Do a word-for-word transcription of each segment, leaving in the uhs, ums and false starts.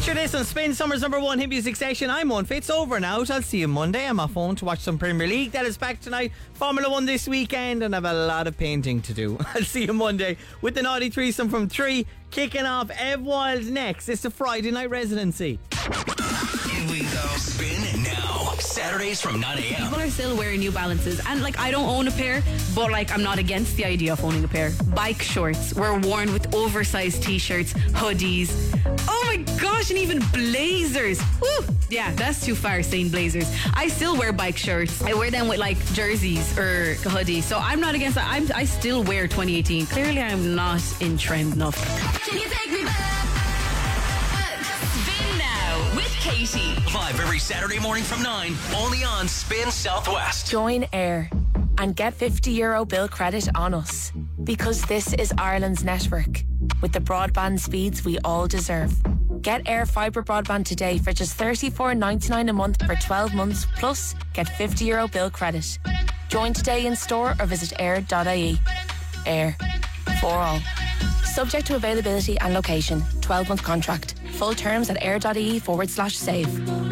Picture this on Spin Summer's number one hit music station. I'm One Fitz, over and out. I'll see you Monday on my phone to watch some Premier League. That is back tonight. Formula One this weekend, and I have a lot of painting to do. I'll see you Monday with the Naughty Threesome from three, kicking off Ev Wild next. It's the Friday night residency. Here we go. Spin now. Saturdays from nine a.m. People are still wearing New Balances, and like, I don't own a pair, but like, I'm not against the idea of owning a pair. Bike shorts were worn with oversized t-shirts, hoodies, oh my gosh, and even blazers. Woo! Yeah, that's too far saying blazers. I still wear bike shorts. I wear them with like jerseys or hoodies, so I'm not against that. I'm, I still wear twenty eighteen. Clearly I'm not in trend enough. Can you take me back? Spin now with Katie. Live every Saturday morning from nine, only on Spin Southwest. Join Air and get fifty euro bill credit on us, because this is Ireland's network with the broadband speeds we all deserve. Get Air Fibre broadband today for just thirty-four ninety-nine a month for twelve months, plus get fifty euro bill credit. Join today in store or visit air dot I E. Air, for all. Subject to availability and location. twelve month contract. Full terms at air.ie forward slash save.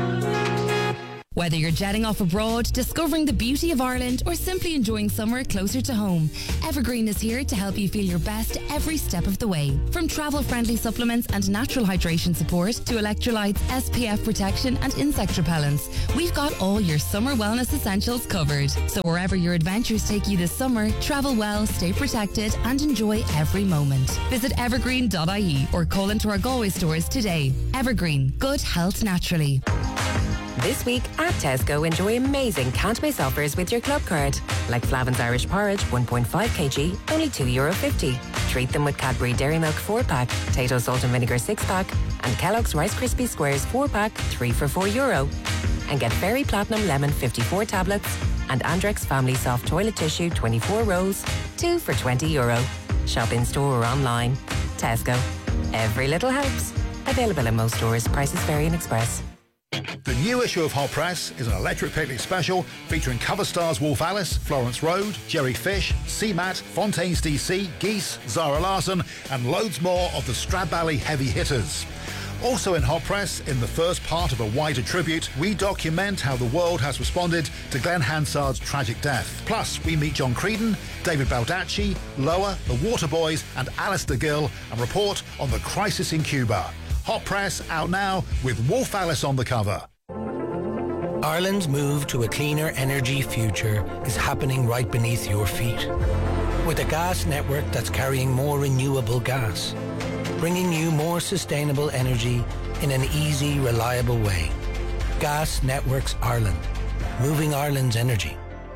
Whether you're jetting off abroad, discovering the beauty of Ireland, or simply enjoying summer closer to home, Evergreen is here to help you feel your best every step of the way. From travel-friendly supplements and natural hydration support to electrolytes, S P F protection and insect repellents, we've got all your summer wellness essentials covered. So wherever your adventures take you this summer, travel well, stay protected and enjoy every moment. Visit evergreen dot I E or call into our Galway stores today. Evergreen, good health naturally. This week at Tesco, enjoy amazing can't-miss offers with your club card. Like Flavin's Irish Porridge, one point five kilograms, only two euro fifty. Treat them with Cadbury Dairy Milk four pack, Tato Salt and Vinegar six pack, and Kellogg's Rice Krispie Squares four pack, three for four euro. And get Fairy Platinum Lemon fifty-four tablets and Andrex Family Soft Toilet Tissue twenty-four rolls, two for twenty euro. Shop in-store or online. Tesco. Every little helps. Available in most stores. Prices vary in Express. The new issue of Hot Press is an electric picnic special featuring cover stars Wolf Alice, Florence Road, Jerry Fish, C-Mat, Fontaines D C, Geese, Zara Larson and loads more of the Stradbally heavy hitters. Also in Hot Press, in the first part of a wider tribute, we document how the world has responded to Glenn Hansard's tragic death. Plus, we meet John Creedon, David Baldacci, Loa, the Waterboys and Alistair Gill and report on the crisis in Cuba. Hot Press out now with Wolf Alice on the cover. Ireland's move to a cleaner energy future is happening right beneath your feet. With a gas network that's carrying more renewable gas, bringing you more sustainable energy in an easy, reliable way. Gas Networks Ireland, moving Ireland's energy.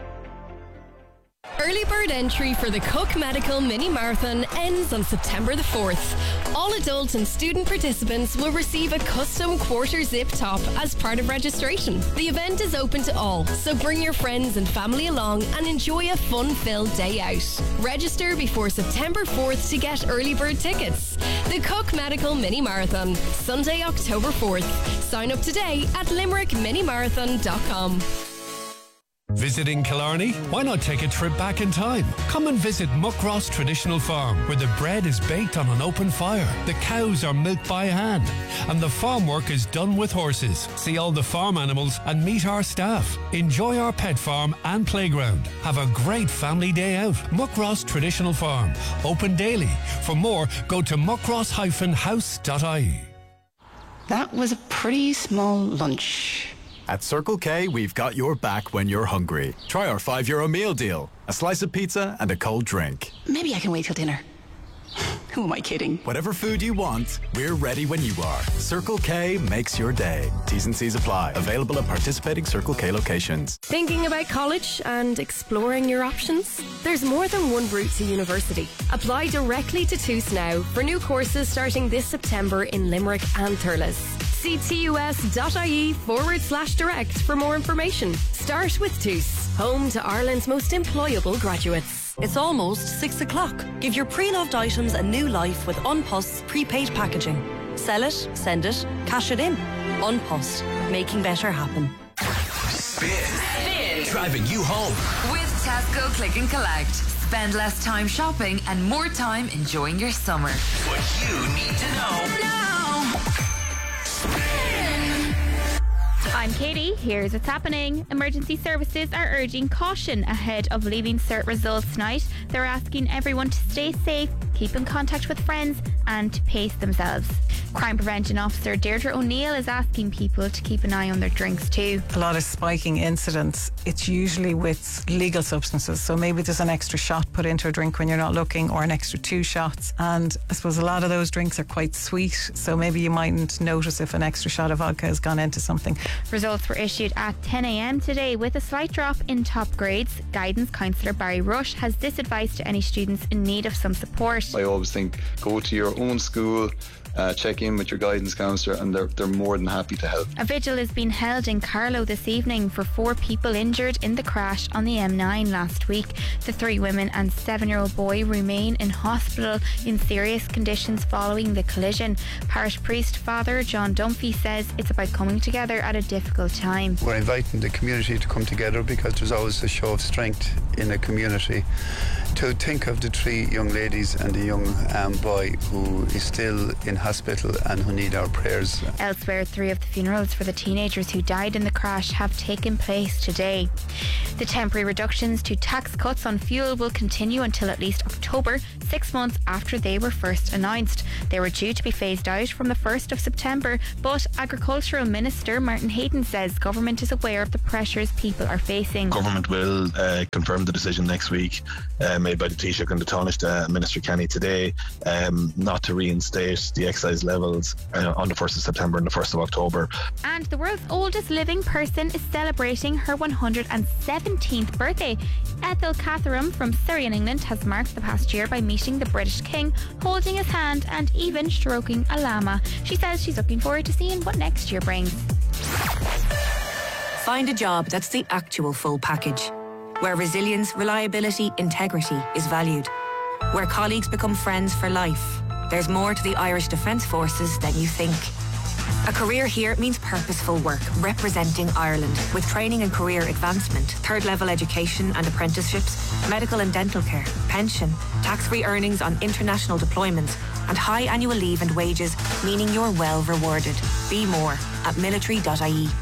Early bird entry for the Cook Medical Mini Marathon ends on September the fourth. All adult and student participants will receive a custom quarter zip top as part of registration. The event is open to all, so bring your friends and family along and enjoy a fun-filled day out. Register before September fourth to get early bird tickets. The Cook Medical Mini Marathon, Sunday, October fourth. Sign up today at limerick mini marathon dot com. Visiting Killarney? Why not take a trip back in time? Come and visit Muckross Traditional Farm, where the bread is baked on an open fire, the cows are milked by hand, and the farm work is done with horses. See all the farm animals and meet our staff. Enjoy our pet farm and playground. Have a great family day out. Muckross Traditional Farm, open daily. For more, go to muckross dash house dot I E. That was a pretty small lunch. At Circle K, we've got your back when you're hungry. Try our five euro meal deal. A slice of pizza and a cold drink. Maybe I can wait till dinner. Who am I kidding? Whatever food you want, we're ready when you are. Circle K makes your day. T's and C's apply. Available at participating Circle K locations. Thinking about college and exploring your options? There's more than one route to university. Apply directly to T U S now for new courses starting this September in Limerick and Thurles. See tus.ie forward slash direct for more information. Start with T U S, home to Ireland's most employable graduates. It's almost six o'clock. Give your pre-loved items a new life with Unpost prepaid packaging. Sell it, send it, cash it in. Unpost, making better happen. Spin. Spin. Driving you home. With Tesco Click and Collect. Spend less time shopping and more time enjoying your summer. What you need to know. Now. I'm Katie. Here's what's happening. Emergency services are urging caution ahead of leaving cert results tonight. They're asking everyone to stay safe, keep in contact with friends, and to pace themselves. Crime Prevention Officer Deirdre O'Neill is asking people to keep an eye on their drinks too. A lot of spiking incidents, it's usually with legal substances. So maybe there's an extra shot put into a drink when you're not looking, or an extra two shots. And I suppose a lot of those drinks are quite sweet, so maybe you mightn't notice if an extra shot of vodka has gone into something. Results were issued at ten a.m. today with a slight drop in top grades. Guidance counsellor Barry Rush has this advice to any students in need of some support. I always think go to your own school, Uh, check in with your guidance counsellor, and they're, they're more than happy to help. A vigil is being held in Carlow this evening for four people injured in the crash on the M nine last week. The three women and seven-year-old boy remain in hospital in serious conditions following the collision. Parish priest Father John Dunphy says it's about coming together at a difficult time. We're inviting the community to come together because there's always a show of strength in a community to think of the three young ladies and the young um, boy who is still in hospital and who need our prayers. Elsewhere, three of the funerals for the teenagers who died in the crash have taken place today. The temporary reductions to tax cuts on fuel will continue until at least October, six months after they were first announced. They were due to be phased out from the first of September, but Agricultural Minister Martin Hayden says government is aware of the pressures people are facing. Government will uh, confirm the decision next week uh, made by the Taoiseach and the Taoiseach uh, Minister Kenny today, um, not to reinstate the excise levels uh, on the first of September and the first of October. And the world's oldest living person is celebrating her one hundred seventeenth birthday. Ethel Catherham from Surrey in England has marked the past year by meeting the British King, holding his hand and even stroking a llama. She says she's looking forward to seeing what next year brings. Find a job that's the actual full package, where resilience, reliability, integrity is valued, where colleagues become friends for life. There's more to the Irish Defence Forces than you think. A career here means purposeful work, representing Ireland, with training and career advancement, third-level education and apprenticeships, medical and dental care, pension, tax-free earnings on international deployments, and high annual leave and wages, meaning you're well rewarded. Be more at military dot I E.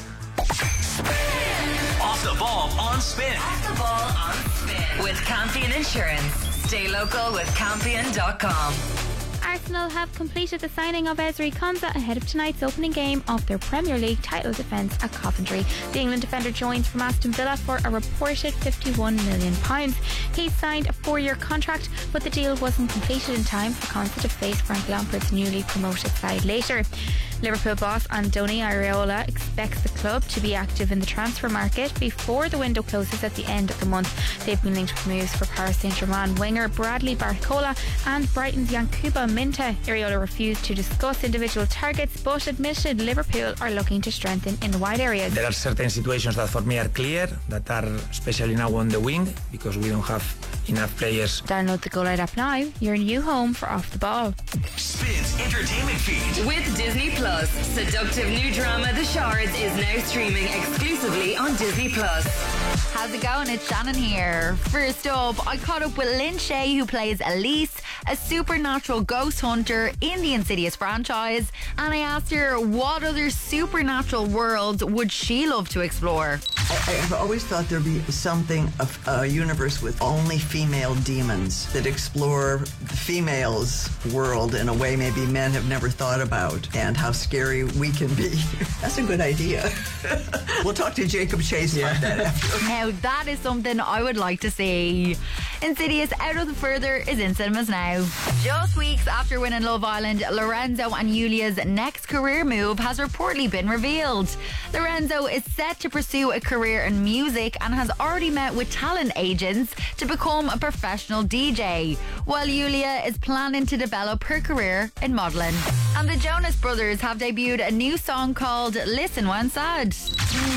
Off the ball on Spin. Off the ball on Spin. With Campion Insurance. Stay local with campion dot com. Arsenal have completed the signing of Ezri Konsa ahead of tonight's opening game of their Premier League title defence at Coventry. The England defender joins from Aston Villa for a reported fifty-one million pounds. He signed a four-year contract, but the deal wasn't completed in time for Konsa to face Frank Lampard's newly promoted side later. Liverpool boss Andoni Iraola expects the club to be active in the transfer market before the window closes at the end of the month. They've been linked with moves for Paris Saint-Germain winger Bradley Barcola and Brighton's Yankuba Minta. Iraola refused to discuss individual targets, but admitted Liverpool are looking to strengthen in the wide areas. There are certain situations that for me are clear, that are especially now on the wing, because we don't have enough players. Download the Go Light app now, your new home for Off the Ball. Spin's entertainment feed. With Disney Plus, seductive new drama The Shards is now streaming exclusively on Disney Plus. How's it going? It's Shannon here. First up, I caught up with Lynn Shay, who plays Elise, a supernatural ghost hunter in the Insidious franchise, and I asked her what other supernatural worlds would she love to explore. I, I've always thought there'd be something of a universe with only female demons that explore the females' world in a way maybe men have never thought about, and how scary we can be. That's a good idea. We'll talk to Jacob Chase about that after. Now that is something I would like to see. Insidious Out of the Further is in cinemas now. Just weeks after winning Love Island, Lorenzo and Yulia's next career move has reportedly been revealed. Lorenzo is set to pursue a career in music and has already met with talent agents to become a professional D J, while Yulia is planning to develop her career in modelling. And the Jonas Brothers have debuted a new song called Listen When Sad.